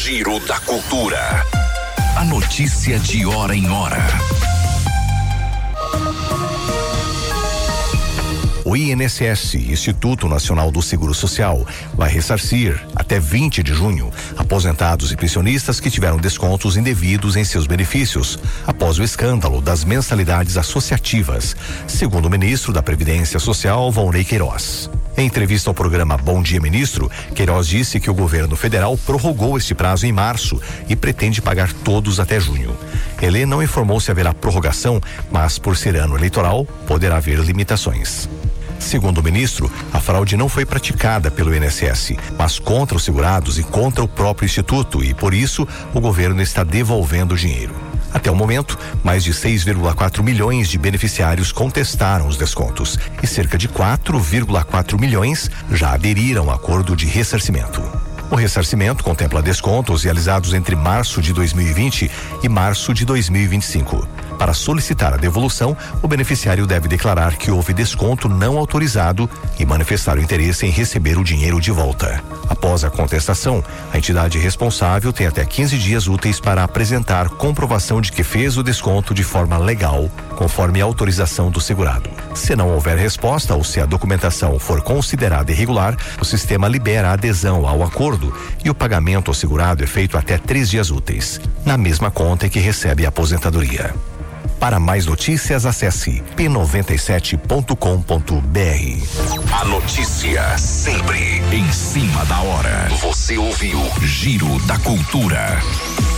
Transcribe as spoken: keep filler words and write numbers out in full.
Giro da Cultura. A notícia de hora em hora. O I N S S, Instituto Nacional do Seguro Social, vai ressarcir, até vinte de junho, aposentados e pensionistas que tiveram descontos indevidos em seus benefícios, após o escândalo das mensalidades associativas, segundo o ministro da Previdência Social, Volney Queiroz. Em entrevista ao programa Bom Dia Ministro, Queiroz disse que o governo federal prorrogou este prazo em março e pretende pagar todos até junho. Ele não informou se haverá prorrogação, mas por ser ano eleitoral, poderá haver limitações. Segundo o ministro, a fraude não foi praticada pelo I N S S, mas contra os segurados e contra o próprio instituto, e por isso o governo está devolvendo o dinheiro. Até o momento, mais de seis vírgula quatro milhões de beneficiários contestaram os descontos e cerca de quatro vírgula quatro milhões já aderiram ao acordo de ressarcimento. O ressarcimento contempla descontos realizados entre março de dois mil e vinte e março de dois mil e vinte e cinco. Para solicitar a devolução, o beneficiário deve declarar que houve desconto não autorizado e manifestar o interesse em receber o dinheiro de volta. Após a contestação, a entidade responsável tem até quinze dias úteis para apresentar comprovação de que fez o desconto de forma legal, conforme a autorização do segurado. Se não houver resposta ou se a documentação for considerada irregular, o sistema libera a adesão ao acordo e o pagamento ao segurado é feito até três dias úteis, na mesma conta em que recebe a aposentadoria. Para mais notícias, acesse p noventa e sete ponto com ponto b r. A notícia sempre em cima da hora. Você ouviu Giro da Cultura.